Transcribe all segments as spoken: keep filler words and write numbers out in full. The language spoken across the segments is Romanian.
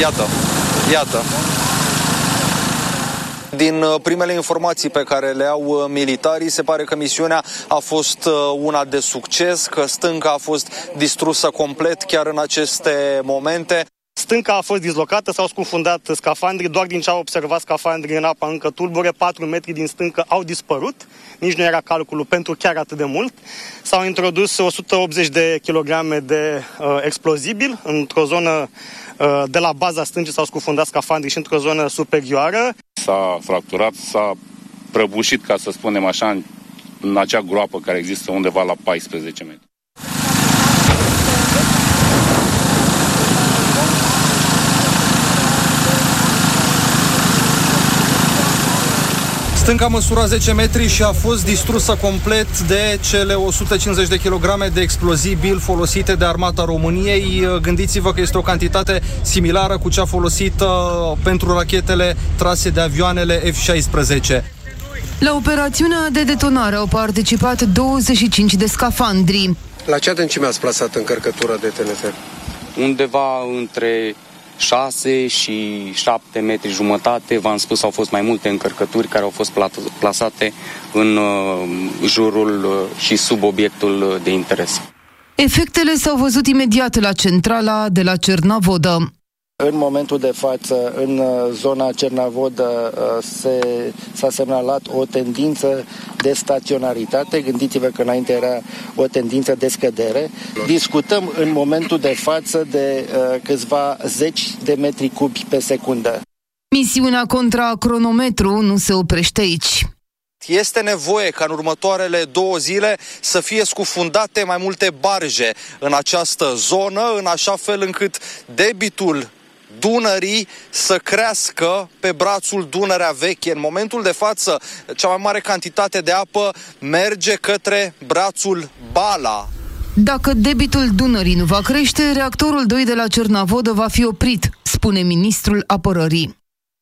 Iată, iată. Din primele informații pe care le au militarii, se pare că misiunea a fost una de succes, că stânca a fost distrusă complet chiar în aceste momente. Stânca a fost dislocată, s-au scufundat scafandrii, doar din ce au observat scafandrii în apa încă tulbure, patru metri din stâncă au dispărut, nici nu era calculul pentru chiar atât de mult. S-au introdus o sută optzeci de kilograme de uh, explozibil într-o zonă uh, de la baza stâncii, s-au scufundat scafandrii și într-o zonă superioară. S-a fracturat, s-a prăbușit, ca să spunem așa, în, în acea groapă care există undeva la paisprezece metri. Stânca măsura zece metri și a fost distrusă complet de cele o sută cincizeci de kilograme de explozibil folosite de Armata României. Gândiți-vă că este o cantitate similară cu cea folosită pentru rachetele trase de avioanele F șaisprezece. La operațiunea de detonare au participat douăzeci și cinci de scafandri. La ce adâncime ați plasat încărcătura de T N T? Undeva între șase și șapte metri jumătate. V-am spus, au fost mai multe încărcături care au fost plasate în uh, jurul uh, și sub obiectul de interes. Efectele s-au văzut imediat la centrala de la Cernavodă. În momentul de față, în zona Cernavodă, se, s-a semnalat o tendință de staționaritate. Gândiți-vă că înainte era o tendință de scădere. Discutăm în momentul de față de uh, câțiva zeci de metri cubi pe secundă. Misiunea contra cronometru nu se oprește aici. Este nevoie ca în următoarele două zile să fie scufundate mai multe barje în această zonă, în așa fel încât debitul Dunării să crească pe brațul Dunărea Veche. În momentul de față, cea mai mare cantitate de apă merge către brațul Bala. Dacă debitul Dunării nu va crește, reactorul doi de la Cernavodă va fi oprit, spune ministrul apărării.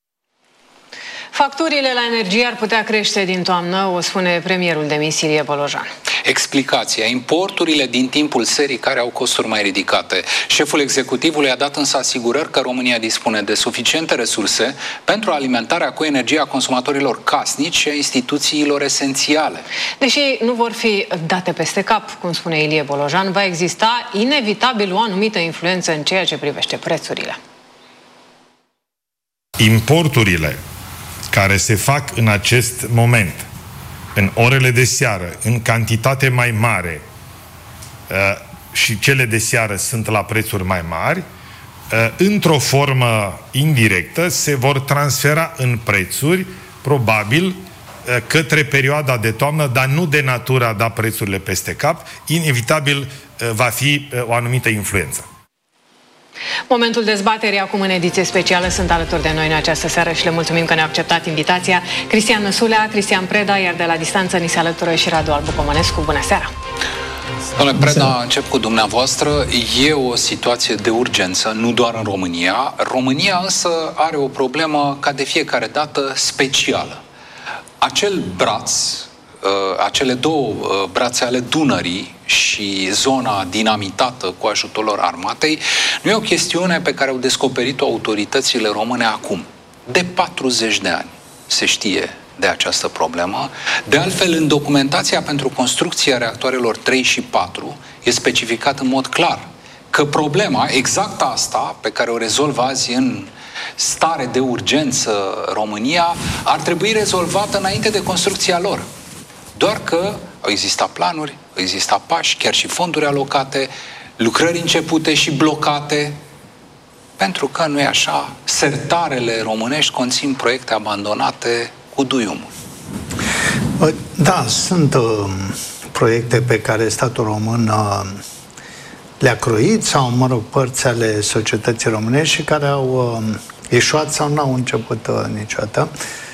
Facturile la energie ar putea crește din toamnă, o spune premierul demis Ilie Bolojan. Explicația: importurile din timpul serii care au costuri mai ridicate. Șeful executivului a dat însă asigurări că România dispune de suficiente resurse pentru alimentarea cu energie a consumatorilor casnici și a instituțiilor esențiale. Deși nu vor fi date peste cap, cum spune Ilie Bolojan, va exista inevitabil o anumită influență în ceea ce privește prețurile. Importurile care se fac în acest moment, în orele de seară, în cantitate mai mare uh, și cele de seară sunt la prețuri mai mari, uh, într-o formă indirectă se vor transfera în prețuri, probabil, uh, către perioada de toamnă, dar nu de natură a da prețurile peste cap. Inevitabil uh, va fi uh, o anumită influență. Momentul dezbaterii acum în ediție specială. Sunt alături de noi în această seară și le mulțumim că ne-a acceptat invitația Cristian Năsulea, Cristian Preda, iar de la distanță ni se alătură și Radu Albu-Comănescu. Bună seara! Domnule Preda, încep cu dumneavoastră. E o situație de urgență, nu doar în România. România însă are o problemă, ca de fiecare dată, specială. Acel braț, acele două brațe ale Dunării și zona dinamitată cu ajutorul armatei, nu e o chestiune pe care au descoperit-o autoritățile române acum. De patruzeci de ani se știe de această problemă. De altfel, în documentația pentru construcția reactoarelor trei și patru e specificat în mod clar că problema, exact asta pe care o rezolvă azi în stare de urgență România, ar trebui rezolvată înainte de construcția lor. Doar că au existat planuri, au existat pași, chiar și fonduri alocate, lucrări începute și blocate, pentru că, nu e așa, sertarele românești conțin proiecte abandonate cu duiumul. Da, sunt uh, proiecte pe care statul român uh, le-a croit, sau, mă rog, părți ale societății românești și care au uh, eșuat sau n-au început uh, niciodată.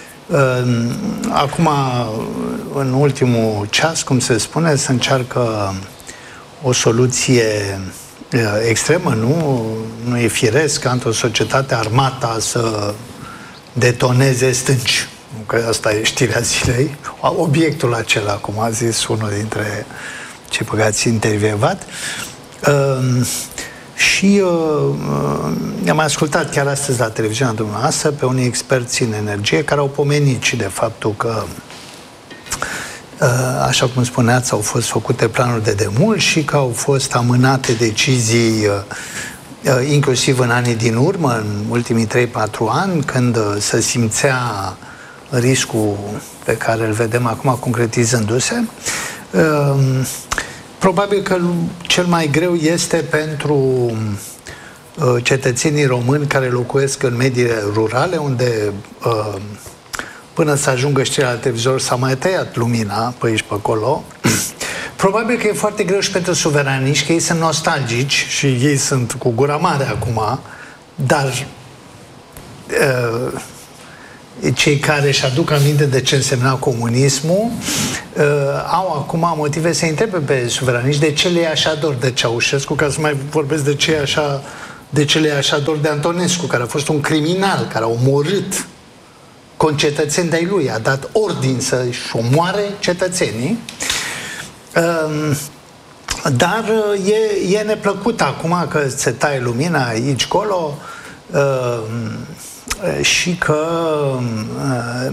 Acum, în ultimul ceas, cum se spune, se încearcă o soluție extremă, nu, nu e firesc ca într-o societate armata să detoneze stânci. Că asta e știrea zilei. Obiectul acela, cum a zis unul dintre cei pe care ați intervievat. Și uh, am ascultat chiar astăzi la televiziunea dumneavoastră pe unii experți în energie care au pomenit și de faptul că uh, așa cum spuneați, au fost făcute planuri de demult și că au fost amânate decizii uh, uh, inclusiv în anii din urmă, în ultimii trei patru ani, când uh, se simțea riscul pe care îl vedem acum concretizându-se. Uh, Probabil că cel mai greu este pentru uh, cetățenii români care locuiesc în mediile rurale, unde uh, până să ajungă știrea la televizor s-a mai tăiat lumina pe aici pe acolo. Probabil că e foarte greu și pentru suveraniști, că ei sunt nostalgici și ei sunt cu gura mare acum, dar uh, cei care își aduc aminte de ce însemna comunismul uh, au acum motive să întrebe pe suveraniști de ce le e așa dor de Ceaușescu, ca să mai vorbesc de ce e așa, de ce le e așa dor de Antonescu, care a fost un criminal, care a omorât concetățeni de-ai lui, a dat ordin să-și omoare cetățenii. Uh, dar e, e neplăcut acum că se taie lumina aici, colo, uh, și că uh,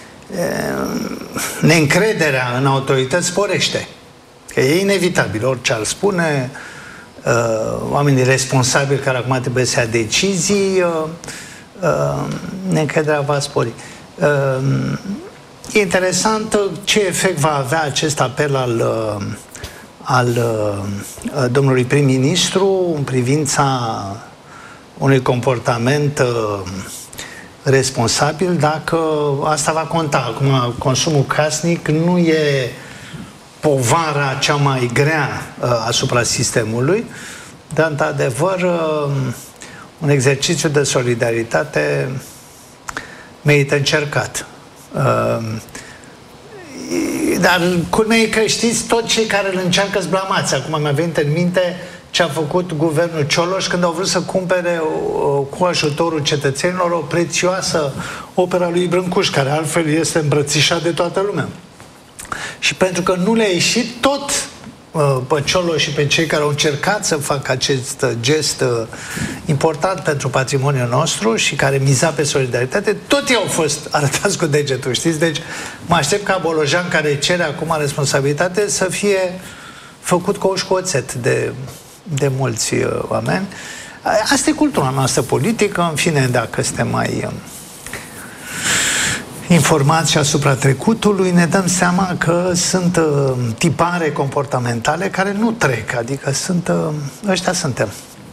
neîncrederea în autorități sporește. Că e inevitabil, orice ar spune, uh, oamenii responsabili care acum trebuie să ia decizii, uh, uh, neîncrederea va spori. Uh, e interesant ce efect va avea acest apel al, uh, al uh, domnului prim-ministru în privința unui comportament uh, responsabil, dacă asta va conta. Acum, consumul casnic nu e povara cea mai grea uh, asupra sistemului, dar, într-adevăr, uh, un exercițiu de solidaritate merită încercat. Uh, dar, culmea e că știți, tot cei care îl încearcă să blamați. Acum mi-a venit în minte ce a făcut guvernul Cioloș când au vrut să cumpere cu ajutorul cetățenilor o prețioasă opera lui Brâncuș, care altfel este îmbrățișat de toată lumea. Și pentru că nu le-a ieșit, tot pe Cioloș și pe cei care au încercat să facă acest gest important pentru patrimoniul nostru și care miza pe solidaritate, tot ei au fost arătați cu degetul, știți? Deci mă aștept ca Bolojan, care cere acum responsabilitate, să fie făcut cu oși cu oțet de de mulți uh, oameni. Asta e cultura noastră politică, în fine, dacă suntem mai uh, informați și asupra trecutului, ne dăm seama că sunt uh, tipare comportamentale care nu trec, adică sunt, uh, ăștia suntem.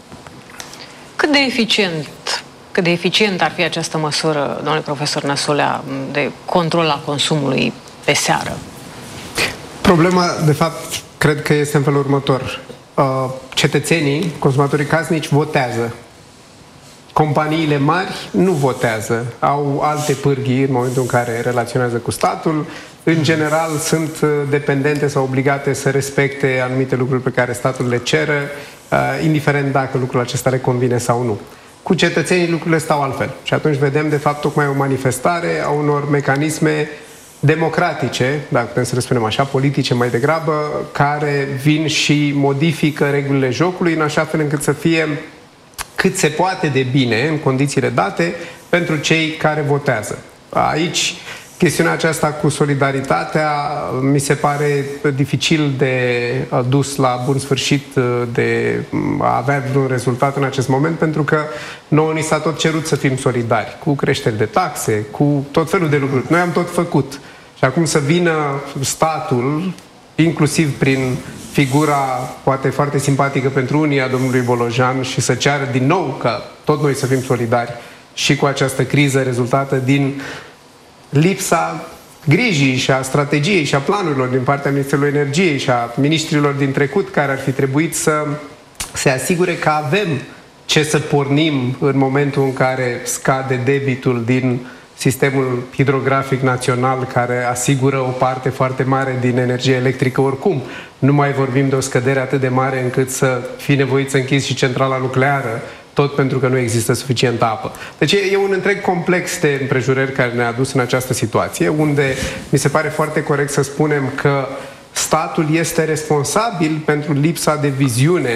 Cât de eficient, cât de eficient ar fi această măsură, domnule profesor Năsulea, de control a consumului pe seară? Problema, de fapt, cred că este în felul următor. Cetățenii, consumatorii casnici, votează. Companiile mari nu votează. Au alte pârghii în momentul în care relaționează cu statul. În general, sunt dependente sau obligate să respecte anumite lucruri pe care statul le cere, indiferent dacă lucrul acesta le convine sau nu. Cu cetățenii lucrurile stau altfel. Și atunci vedem, de fapt, tocmai o manifestare a unor mecanisme democratice, dacă putem să le spunem așa, politice mai degrabă, care vin și modifică regulile jocului în așa fel încât să fie cât se poate de bine, în condițiile date, pentru cei care votează. Aici, chestiunea aceasta cu solidaritatea mi se pare dificil de dus la bun sfârșit, de a avea un rezultat în acest moment, pentru că nouă ni s-a tot cerut să fim solidari, cu creșteri de taxe, cu tot felul de lucruri. Noi am tot făcut. Și acum să vină statul, inclusiv prin figura, poate foarte simpatică pentru unii, a domnului Bolojan, și să ceară din nou ca tot noi să fim solidari și cu această criză rezultată din lipsa grijii și a strategiei și a planurilor din partea Ministerului Energiei și a ministrilor din trecut, care ar fi trebuit să se asigure că avem ce să pornim în momentul în care scade debitul din sistemul hidrografic național, care asigură o parte foarte mare din energie electrică oricum. Nu mai vorbim de o scădere atât de mare încât să fii nevoit să închizi și centrala nucleară, tot pentru că nu există suficientă apă. Deci e un întreg complex de împrejurări care ne-a adus în această situație, unde mi se pare foarte corect să spunem că statul este responsabil pentru lipsa de viziune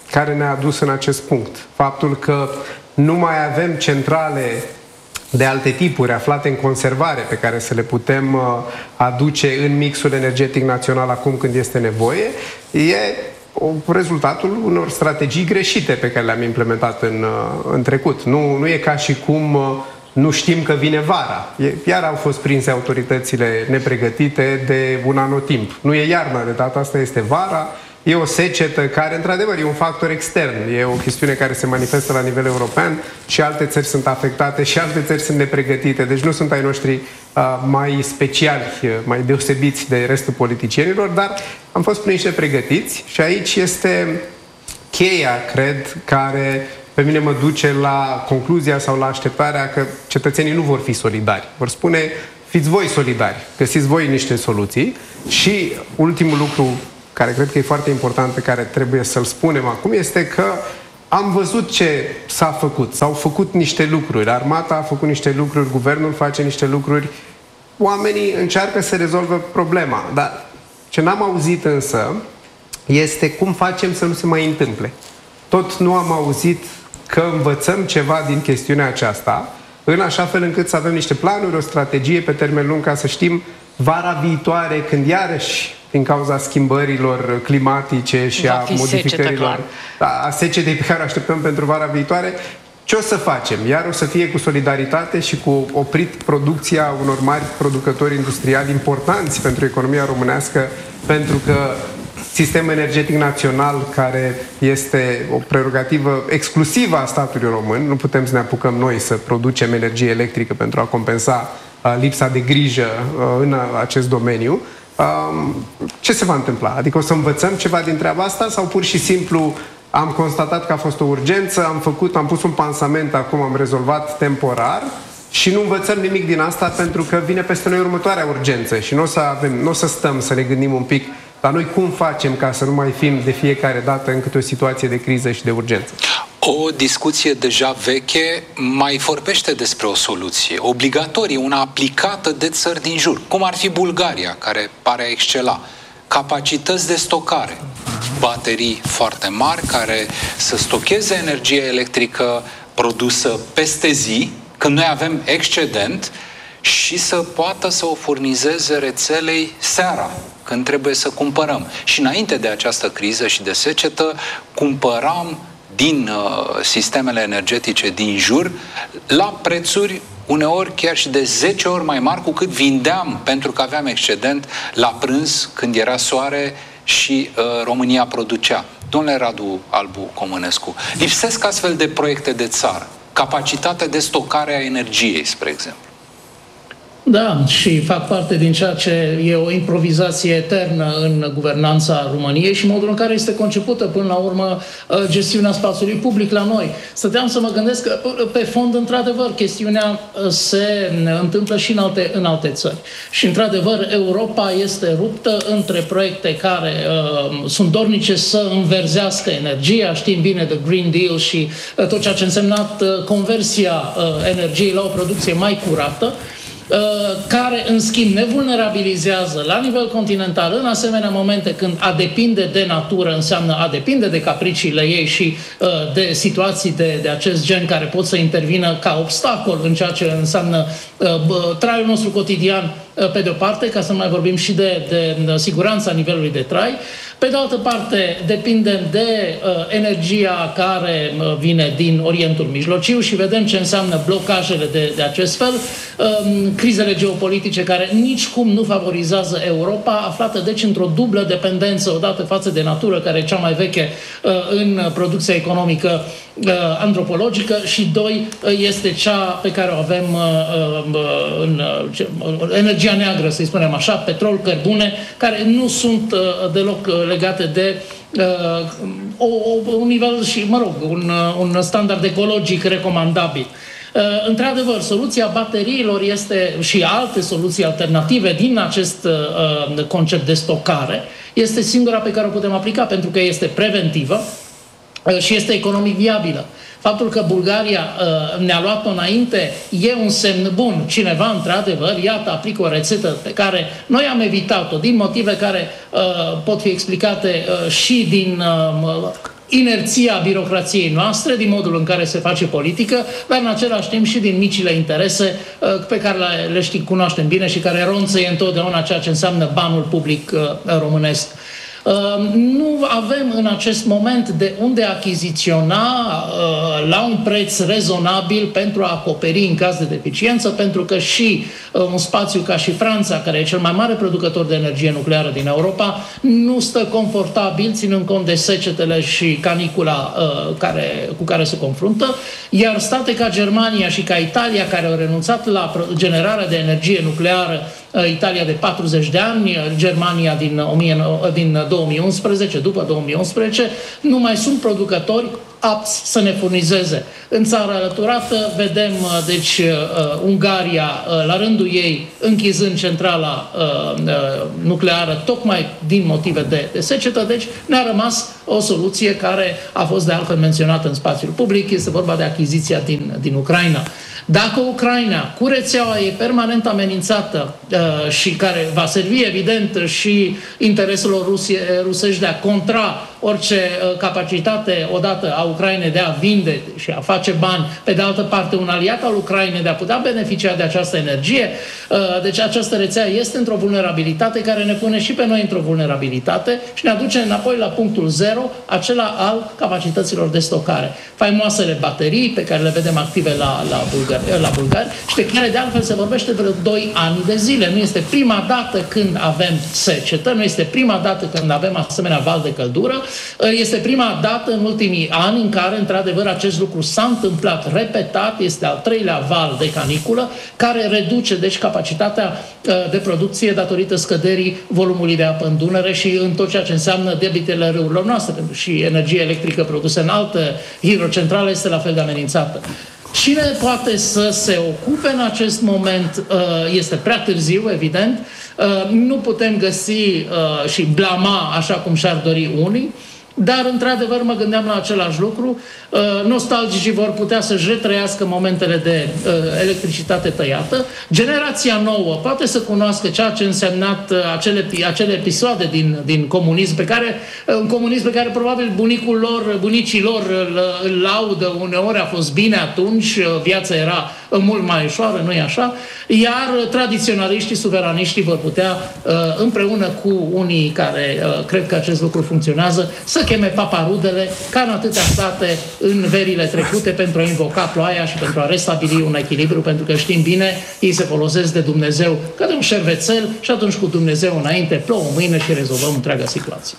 care ne-a adus în acest punct. Faptul că nu mai avem centrale de alte tipuri aflate în conservare pe care să le putem uh, aduce în mixul energetic național acum când este nevoie, e o, rezultatul unor strategii greșite pe care le-am implementat în, uh, în trecut. Nu, nu e ca și cum uh, nu știm că vine vara. E, iar au fost prinse autoritățile nepregătite de un anotimp. Nu e iarna, de data asta este vara. E o secetă care, într-adevăr, e un factor extern. E o chestiune care se manifestă la nivel european și alte țări sunt afectate și alte țări sunt nepregătite. Deci nu sunt ai noștri uh, mai speciali, mai deosebiți de restul politicienilor, dar am fost prinși nepregătiți și aici este cheia, cred, care pe mine mă duce la concluzia sau la așteptarea că cetățenii nu vor fi solidari. Vor spune, fiți voi solidari, găsiți voi niște soluții și ultimul lucru care cred că e foarte important, pe care trebuie să-l spunem acum, este că am văzut ce s-a făcut. S-au făcut niște lucruri. Armata a făcut niște lucruri, guvernul face niște lucruri, oamenii încearcă să rezolvă problema. Dar ce n-am auzit însă este cum facem să nu se mai întâmple. Tot nu am auzit că învățăm ceva din chestiunea aceasta, în așa fel încât să avem niște planuri, o strategie pe termen lung, ca să știm vara viitoare, când iarăși din cauza schimbărilor climatice și a modificărilor, a secetei pe care o așteptăm pentru vara viitoare, ce o să facem? Iar o să fie cu solidaritate și cu oprit producția unor mari producători industriali importanți pentru economia românească, pentru că sistemul energetic național, care este o prerogativă exclusivă a statului român, nu putem să ne apucăm noi să producem energie electrică pentru a compensa uh, lipsa de grijă uh, în acest domeniu. Ce se va întâmpla? Adică o să învățăm ceva din treaba asta sau pur și simplu am constatat că a fost o urgență, am făcut, am pus un pansament, acum am rezolvat temporar și nu învățăm nimic din asta pentru că vine peste noi următoarea urgență și nu o să avem, nu o să stăm să ne gândim un pic, dar noi cum facem ca să nu mai fim de fiecare dată în câte o situație de criză și de urgență? O discuție deja veche mai vorbește despre o soluție obligatorie, una aplicată de țări din jur, cum ar fi Bulgaria, care pare a excela. Capacități de stocare, baterii foarte mari care să stocheze energie electrică produsă peste zi, când noi avem excedent, și să poată să o furnizeze rețelei seara, când trebuie să cumpărăm. Și înainte de această criză și de secetă, cumpăram din uh, sistemele energetice din jur la prețuri uneori chiar și de zece ori mai mari cu cât vindeam, pentru că aveam excedent la prânz când era soare și uh, România producea. Domnule Radu Albu Comănescu, lipsesc astfel de proiecte de țară, capacitatea de stocare a energiei, spre exemplu. Da, și fac parte din ceea ce e o improvizație eternă în guvernanța României și modul în care este concepută până la urmă gestiunea spațiului public la noi. Stăteam să mă gândesc că pe fond, într-adevăr, chestiunea se întâmplă și în alte, în alte țări. Și, într-adevăr, Europa este ruptă între proiecte care uh, sunt dornice să înverzească energia, știm bine de Green Deal și uh, tot ceea ce a însemnat uh, conversia uh, energiei la o producție mai curată, care, în schimb, ne vulnerabilizează la nivel continental în asemenea momente când a depinde de natură înseamnă a depinde de capriciile ei și uh, de situații de, de acest gen care pot să intervină ca obstacol în ceea ce înseamnă uh, traiul nostru cotidian, uh, pe de o parte, ca să mai vorbim și de, de, de siguranța nivelului de trai. Pe de altă parte, depindem de uh, energia care uh, vine din Orientul Mijlociu și vedem ce înseamnă blocajele de, de acest fel, uh, crizele geopolitice care nicicum nu favorizează Europa, aflată deci într-o dublă dependență, odată față de natură, care e cea mai veche uh, în producția economică uh, antropologică, și doi, uh, este cea pe care o avem uh, uh, în uh, energia neagră, să-i spunem așa, petrol, cărbune, care nu sunt uh, deloc uh, legate de uh, o, o, un nivel și, mă rog, un, un standard ecologic recomandabil. Uh, într-adevăr, soluția bateriilor este și alte soluții alternative din acest uh, concept de stocare. Este singura pe care o putem aplica pentru că este preventivă uh, și este economic viabilă. Faptul că Bulgaria uh, ne-a luat-o înainte e un semn bun. Cineva, într-adevăr, iată, aplică o rețetă pe care noi am evitat-o din motive care uh, pot fi explicate uh, și din uh, inerția birocrației noastre, din modul în care se face politică, dar în același timp și din micile interese pe care le, le știm, cunoaștem bine și care ronțăie întotdeauna ceea ce înseamnă banul public românesc. Nu avem în acest moment de unde achiziționa la un preț rezonabil pentru a acoperi în caz de deficiență, pentru că și un spațiu ca și Franța, care e cel mai mare producător de energie nucleară din Europa, nu stă confortabil, ținând cont de secetele și canicula care, cu care se confruntă, iar state ca Germania și ca Italia, care au renunțat la generarea de energie nucleară, Italia de patruzeci de ani, Germania din, din două mii unsprezece, după două mii unsprezece, nu mai sunt producători apți să ne furnizeze. În țara alăturată vedem, deci, uh, Ungaria, uh, la rândul ei, închizând centrala uh, uh, nucleară, tocmai din motive de, de secetă, deci ne-a rămas o soluție care a fost de altfel menționată în spațiul public, este vorba de achiziția din, din Ucraina. Dacă Ucraina, cu rețeaua ei permanent amenințată uh, și care va servi, evident, și intereselor rusie, rusești de a contra orice uh, capacitate odată a Ucrainei de a vinde și a face bani, pe de altă parte un aliat al Ucrainei de a putea beneficia de această energie, uh, deci această rețea este într-o vulnerabilitate care ne pune și pe noi într-o vulnerabilitate și ne aduce înapoi la punctul zero, acela al capacităților de stocare. Faimoasele baterii pe care le vedem active la, la Bulgaria, la bulgari și de care de altfel se vorbește vreo doi ani de zile. Nu este prima dată când avem secetă, nu este prima dată când avem asemenea val de căldură, este prima dată în ultimii ani în care, într-adevăr, acest lucru s-a întâmplat repetat, este al treilea val de caniculă, care reduce, deci, capacitatea de producție datorită scăderii volumului de apă în Dunăre și în tot ceea ce înseamnă debitele râurilor noastre, pentru că și energia electrică produsă în altă hidrocentrală este la fel de amenințată. Cine poate să se ocupe în acest moment? Este prea târziu, evident. Nu putem găsi și blama așa cum și-ar dori unii, dar, într-adevăr, mă gândeam la același lucru. Nostalgicii vor putea să-și retrăiască momentele de uh, electricitate tăiată. Generația nouă poate să cunoască ceea ce însemnat uh, acele, acele episoade din, din comunism, pe care, uh, un comunism pe care probabil bunicul lor, bunicii lor îl, îl laudă, uneori a fost bine atunci, uh, viața era uh, mult mai ușoară, nu-i așa? Iar uh, tradiționaliștii, suveraniștii vor putea, uh, împreună cu unii care uh, cred că acest lucru funcționează, să cheme paparudele, ca în atâtea state în verile trecute, pentru a invoca ploaia și pentru a restabili un echilibru, pentru că știm bine, ei se folosesc de Dumnezeu ca de un șervețel și atunci cu Dumnezeu înainte plouă mâine și rezolvăm întreaga situație.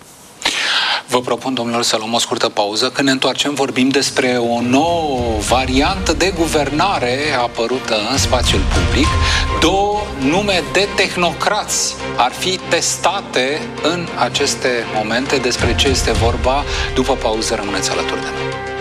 Vă propun, domnilor, să luăm o scurtă pauză. Când ne întoarcem, vorbim despre o nouă variantă de guvernare apărută în spațiul public. Două nume de tehnocrați ar fi testate în aceste momente. Despre ce este vorba? După pauză, rămâneți alături de noi.